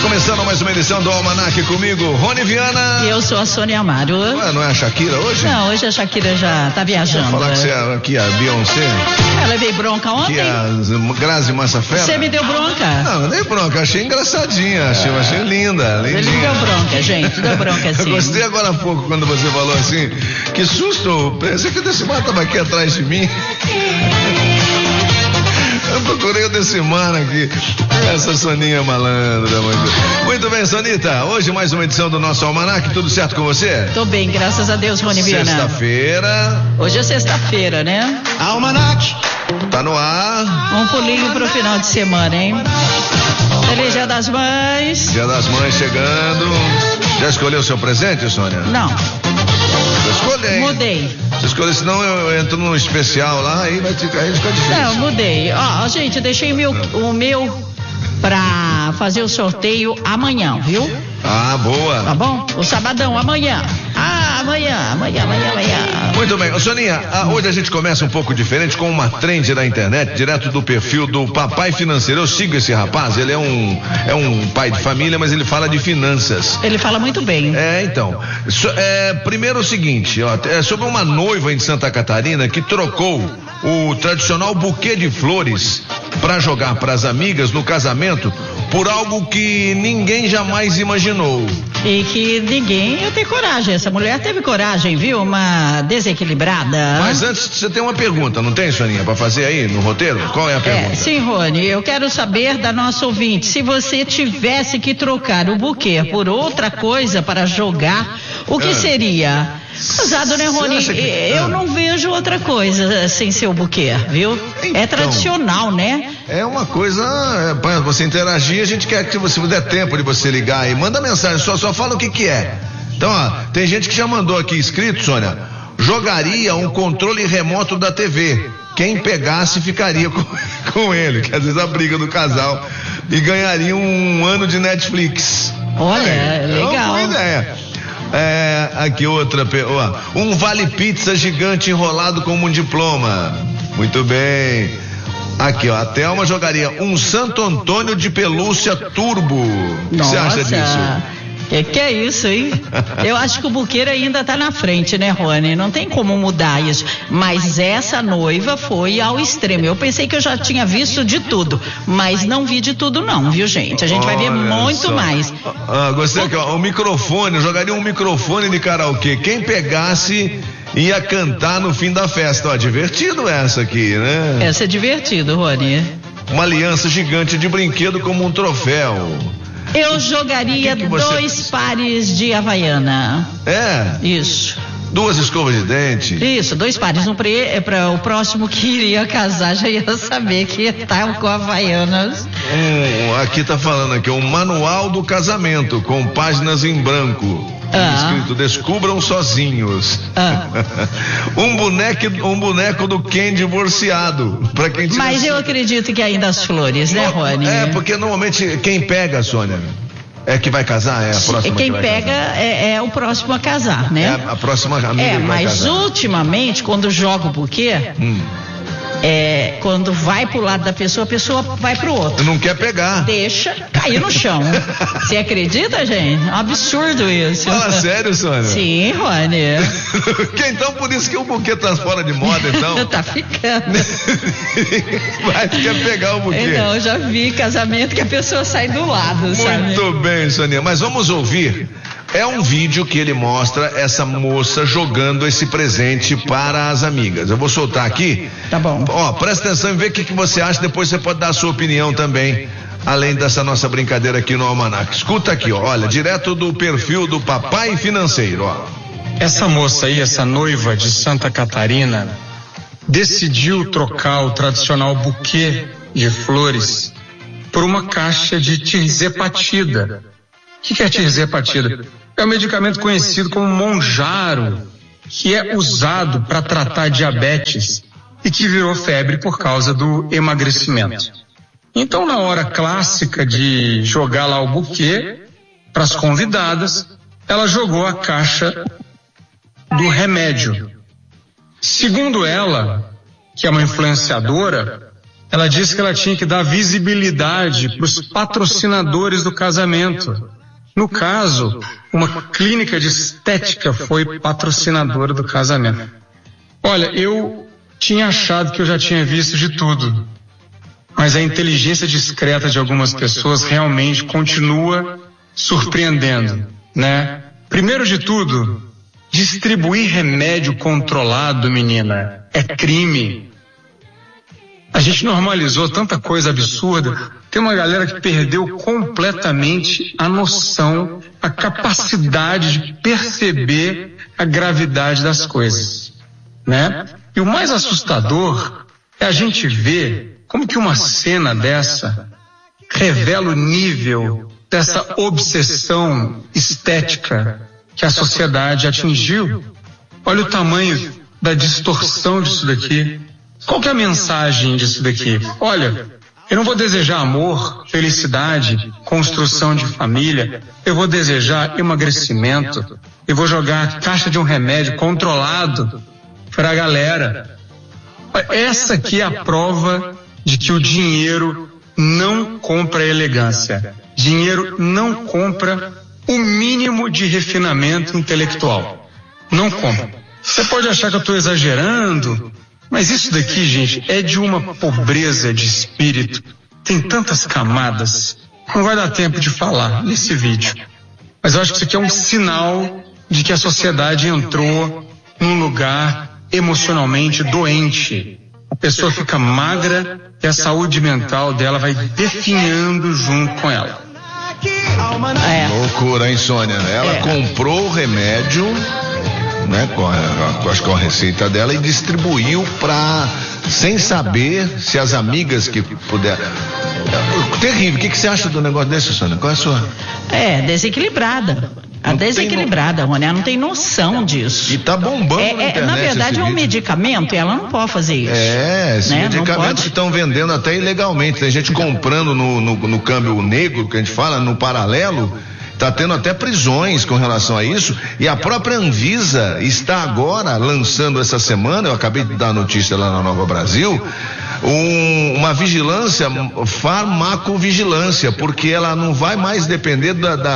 Começando mais uma edição do Almanac comigo, Rony Viana. E eu sou a Sônia Amaro. Ué, não é a Shakira hoje? Não, hoje a Shakira já tá viajando. Vou falar que você é aqui a Beyoncé. Eu levei bronca ontem. Que a Grazi Massafera. Você me deu bronca? Não, não dei bronca, achei engraçadinha, achei linda, lindinha. Ele me deu bronca, gente, deu bronca sim. Eu gostei agora há pouco quando você falou assim, que susto, pensei que o Decimar estava aqui atrás de mim. Eu procurei o Decimar aqui. Essa Soninha malandra. Muito bem, Sonita. Hoje mais uma edição do nosso Almanac. Tudo certo com você? Tô bem, graças a Deus, Rony Viana. Sexta-feira. Hoje é sexta-feira, né? Almanac. Tá no ar. Um pulinho pro final de semana, hein? Feliz Dia das Mães. Dia das Mães chegando. Já escolheu o seu presente, Sônia? Não. Eu escolhi, hein? Mudei. Você escolheu, senão eu entro no especial lá, aí vai ficar difícil. Não, mudei. Ó, gente, deixei o meu pra fazer o sorteio amanhã, viu? Ah, boa. Tá bom? O sabadão, amanhã. Amanhã. Muito bem, Soninha, hoje a gente começa um pouco diferente com uma trend na internet, direto do perfil do Papai Financeiro. Eu sigo esse rapaz, ele é um pai de família, mas ele fala de finanças. Ele fala muito bem. Então, primeiro o seguinte, ó, é sobre uma noiva em Santa Catarina que trocou o tradicional buquê de flores para jogar para as amigas no casamento por algo que ninguém jamais imaginou. E que ninguém ia ter coragem. Essa mulher teve coragem, viu? Uma desequilibrada. Mas antes, você tem uma pergunta, não tem, Soninha, para fazer aí no roteiro? Qual é a pergunta? Sim, Rony, eu quero saber da nossa ouvinte, se você tivesse que trocar o buquê por outra coisa para jogar, o que seria? Casado, né, Rony? Eu não vejo outra coisa sem ser o buquê, viu? Então, é tradicional, né? É uma coisa, para você interagir, a gente quer que você der tempo de você ligar aí. Manda mensagem, só fala o que é. Então, ó, tem gente que já mandou aqui escrito, Sônia, jogaria um controle remoto da TV. Quem pegasse ficaria com ele, que às vezes a briga do casal, e ganharia um ano de Netflix. Olha, legal. É uma boa ideia. Aqui outra, um vale pizza gigante enrolado como um diploma. Muito bem. Aqui, ó, a Thelma jogaria um Santo Antônio de pelúcia turbo. O que você acha disso? Que é isso, hein? Eu acho que o buqueiro ainda tá na frente, né, Rony? Não tem como mudar isso. Mas essa noiva foi ao extremo. Eu pensei que eu já tinha visto de tudo, mas não vi de tudo não, viu, gente? A gente vai ver muito mais. Gostei aqui, ó, o microfone, eu jogaria um microfone de karaokê. Quem pegasse ia cantar no fim da festa. Ó, divertido essa aqui, né? Essa é divertido, Rony. Uma aliança gigante de brinquedo como um troféu. Eu jogaria dois pares de Havaiana. Isso. 2 escovas de dente. Isso, 2 pares. Para o próximo que iria casar já ia saber que tá com Havaianas. Aqui tá falando aqui, um manual do casamento com páginas em branco. Escrito, descubram sozinhos. Um boneco do Ken divorciado. Pra quem Mas eu acredito que ainda as flores, né, Rony? Porque normalmente quem pega, Sônia, é que vai casar, é a próxima. Quem pega é o próximo a casar, né? É a próxima amiga. Mas ultimamente, quando joga o buquê, quando vai pro lado da pessoa, a pessoa vai pro outro. Não quer pegar. Deixa cair no chão. Você acredita, gente? É um absurdo isso. Fala sério, Sônia? Sim, Rony. Então, por isso que o buquê tá fora de moda, então? Tá ficando. Vai quer pegar o buquê. Não, eu já vi casamento que a pessoa sai do lado, sabe? Muito bem, Sônia. Mas vamos ouvir. É um vídeo que ele mostra essa moça jogando esse presente para as amigas. Eu vou soltar aqui. Tá bom. Ó, presta atenção e vê o que você acha. Depois você pode dar a sua opinião também, além dessa nossa brincadeira aqui no Almanac. Escuta aqui, ó. Olha, direto do perfil do Papai Financeiro, ó. Essa moça aí, essa noiva de Santa Catarina, decidiu trocar o tradicional buquê de flores por uma caixa de tirzepatida. O que é tirzepatida? É um medicamento conhecido como Monjaro, que é usado para tratar diabetes e que virou febre por causa do emagrecimento. Então, na hora clássica de jogar lá o buquê para as convidadas, ela jogou a caixa do remédio. Segundo ela, que é uma influenciadora, ela disse que ela tinha que dar visibilidade para os patrocinadores do casamento. No caso, uma clínica de estética foi patrocinadora do casamento. Olha, eu tinha achado que eu já tinha visto de tudo, mas a inteligência discreta de algumas pessoas realmente continua surpreendendo, né? Primeiro de tudo, distribuir remédio controlado, menina, é crime. A gente normalizou tanta coisa absurda. Tem uma galera que perdeu completamente a noção, a capacidade de perceber a gravidade das coisas, né? E o mais assustador é a gente ver como que uma cena dessa revela o nível dessa obsessão estética que a sociedade atingiu. Olha o tamanho da distorção disso daqui. Qual que é a mensagem disso daqui? Olha, eu não vou desejar amor, felicidade, construção de família, eu vou desejar emagrecimento, eu vou jogar a caixa de um remédio controlado para a galera. Essa aqui é a prova de que o dinheiro não compra elegância. Dinheiro não compra o mínimo de refinamento intelectual. Não compra. Você pode achar que eu estou exagerando, mas isso daqui, gente, é de uma pobreza de espírito. Tem tantas camadas. Não vai dar tempo de falar nesse vídeo. Mas eu acho que isso aqui é um sinal de que a sociedade entrou num lugar emocionalmente doente. A pessoa fica magra e a saúde mental dela vai definhando junto com ela. Loucura, hein, Sônia? Ela comprou o remédio, né, com a receita dela e distribuiu sem saber se as amigas que puderam. Terrível. O que você acha do negócio desse, Sônia? Qual é a sua? Desequilibrada. Desequilibrada, Rony, ela não tem noção disso. E tá bombando na internet. Na verdade, é um medicamento e ela não pode fazer isso. Esses medicamentos que estão vendendo até ilegalmente. Tem gente comprando no câmbio negro, que a gente fala, no paralelo. Está tendo até prisões com relação a isso, e a própria Anvisa está agora lançando essa semana, eu acabei de dar notícia lá na Nova Brasil, uma vigilância, farmacovigilância, porque ela não vai mais depender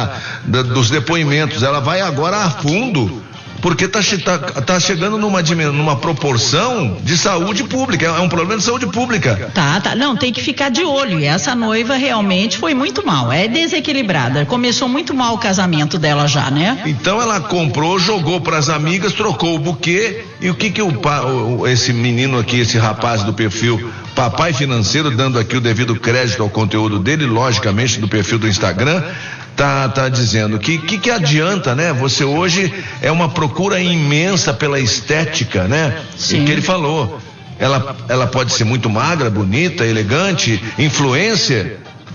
dos depoimentos, ela vai agora a fundo, porque tá chegando numa proporção de saúde pública, é um problema de saúde pública. Tá, não, tem que ficar de olho, e essa noiva realmente foi muito mal, é desequilibrada, começou muito mal o casamento dela já, né? Então ela comprou, jogou pras amigas, trocou o buquê, e o que esse menino aqui, esse rapaz do perfil Papai Financeiro, dando aqui o devido crédito ao conteúdo dele, logicamente do perfil do Instagram, tá dizendo que adianta, né? Você hoje é uma procura imensa pela estética, né? Sim. E que ele falou, ela pode ser muito magra, bonita, elegante, influencer,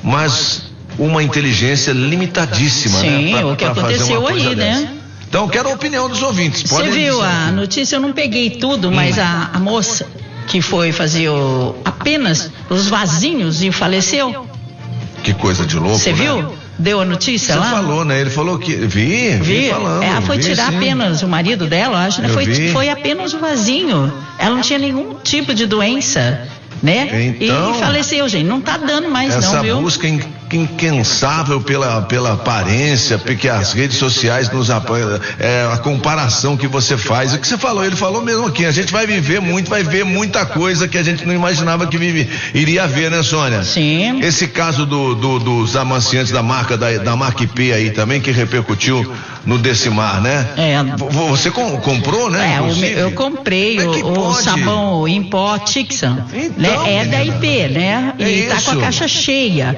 mas uma inteligência limitadíssima. Sim, né? O que aconteceu aí, né? Então eu quero a opinião dos ouvintes. Você viu a notícia? Eu não peguei tudo, mas a moça que foi fazer apenas os vasinhos e faleceu. Que coisa de louco, Você viu? Deu a notícia lá? Você falou, né? Ele falou que... Vi falando. Ela foi tirar sim. Apenas o marido dela, acho, né? Foi apenas o vasinho. Ela não tinha nenhum tipo de doença, né? Então, e faleceu, gente. Não tá dando mais não, viu? Essa busca incansável pela aparência, porque as redes sociais nos apoiam, a comparação que você faz. O que você falou, ele falou mesmo aqui, a gente vai viver muito, vai ver muita coisa que a gente não imaginava que iria ver, né, Sônia? Sim. Esse caso dos amaciantes da marca IP aí também, que repercutiu no Decimar, né? Você comprou, né? Eu comprei o sabão em pó Tixan, então, né? Da IP, né? E tá com a caixa cheia.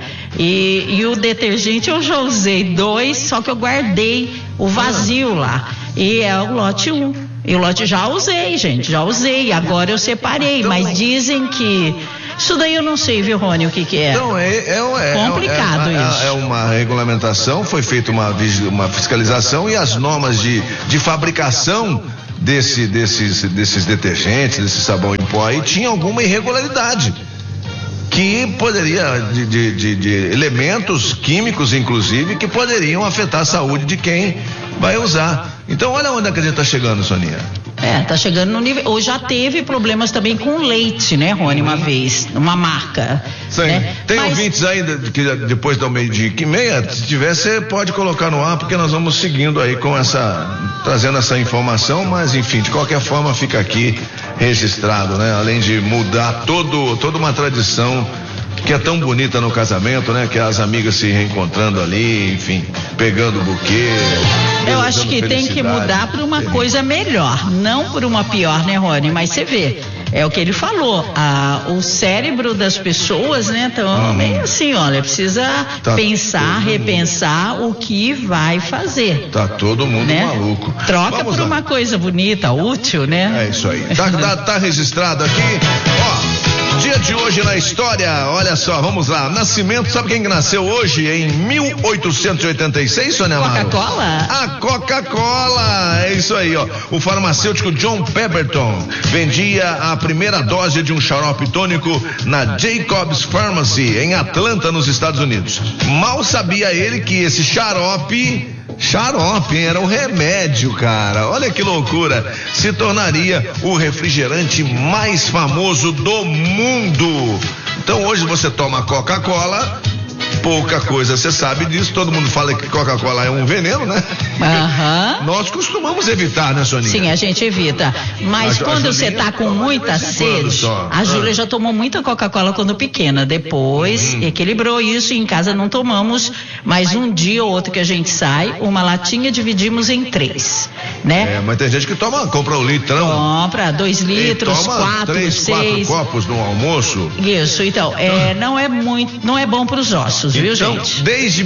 E o detergente eu já usei 2, só que eu guardei o vazio lá. E é o lote 1. E o lote já usei, gente, já usei. Agora eu separei, então, mas dizem que... Isso daí eu não sei, viu, Rony, o que é. Então, complicado isso. É uma regulamentação, foi feita uma fiscalização e as normas de fabricação desses detergentes, desse sabão em pó aí, tinha alguma irregularidade. que poderia, de elementos químicos, inclusive, que poderiam afetar a saúde de quem vai usar. Então, olha onde é que a gente está chegando, Soninha. Tá chegando no nível. Ou já teve problemas também com leite, né, Rony, uma vez, uma marca. Sim. Né? Tem ouvintes aí que depois do meio-dia e meia, se tiver, você pode colocar no ar, porque nós vamos seguindo aí trazendo essa informação, mas enfim, de qualquer forma fica aqui registrado, né? Além de mudar toda uma tradição que é tão bonita no casamento, né? Que é as amigas se reencontrando ali, enfim, pegando o buquê. Eu acho que tem que mudar para uma coisa melhor, não por uma pior, né, Rony? Mas você vê, é o que ele falou, o cérebro das pessoas, né, então meio assim, olha, precisa pensar, repensar o que vai fazer. Tá todo mundo, né? Maluco. Troca por uma coisa bonita, útil, né? É isso aí. Tá registrado aqui, ó. Dia de hoje na história, olha só, vamos lá. Nascimento, sabe quem que nasceu hoje em 1886, Sônia Amaro? Coca-Cola? A Coca-Cola, é isso aí, ó. O farmacêutico John Pemberton vendia a primeira dose de um xarope tônico na Jacobs Pharmacy, em Atlanta, nos Estados Unidos. Mal sabia ele que esse xarope, era um remédio, cara. Olha que loucura. Se tornaria o refrigerante mais famoso do mundo. Então hoje você toma Coca-Cola, pouca coisa você sabe disso, todo mundo fala que Coca-Cola é um veneno, né? Nós costumamos evitar, né, Soninha? Sim, a gente evita, mas quando você tá com muita sede, a Júlia já tomou muita Coca-Cola quando pequena, depois equilibrou isso e em casa não tomamos, mas um dia ou outro que a gente sai, uma latinha dividimos em 3, né? Mas tem gente que compra um litrão. Compra 2 litros, 4, 6 copos no almoço. Isso, então, não é bom para os ossos, viu, gente? Desde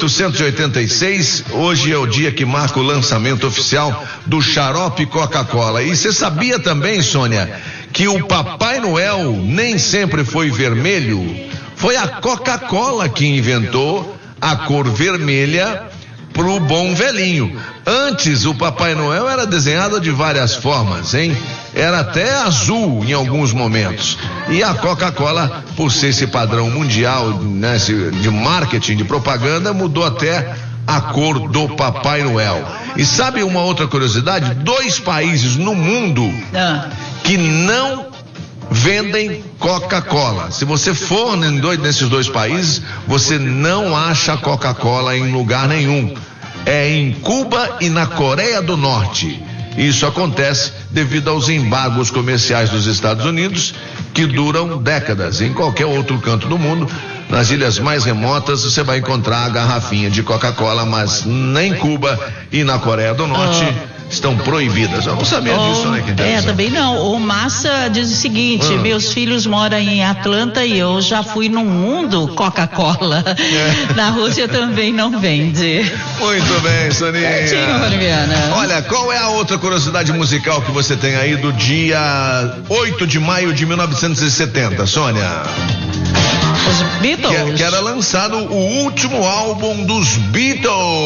1886, hoje é o dia que marca o lançamento oficial do xarope Coca-Cola. E você sabia também, Sônia, que o Papai Noel nem sempre foi vermelho? Foi a Coca-Cola que inventou a cor vermelha pro bom velhinho. Antes o Papai Noel era desenhado de várias formas, hein? Era até azul em alguns momentos. E a Coca-Cola, por ser esse padrão mundial, né, de marketing, de propaganda, mudou até a cor do Papai Noel. E sabe uma outra curiosidade? 2 países no mundo que não vendem Coca-Cola. Se você for nesses 2 países, você não acha Coca-Cola em lugar nenhum. É em Cuba e na Coreia do Norte. Isso acontece devido aos embargos comerciais dos Estados Unidos, que duram décadas. Em qualquer outro canto do mundo, nas ilhas mais remotas, você vai encontrar a garrafinha de Coca-Cola, mas nem Cuba e na Coreia do Norte estão proibidas. Eu não sabia disso, né? Também não. O Massa diz o seguinte: meus filhos moram em Atlanta e eu já fui no mundo Coca-Cola. Na Rússia também não vende. Muito bem, Soninha. Certinho, Oliviana. Olha, qual é a outra curiosidade musical que você tem aí do dia 8 de maio de 1970, Sônia? Os Beatles. Que era lançado o último álbum dos Beatles.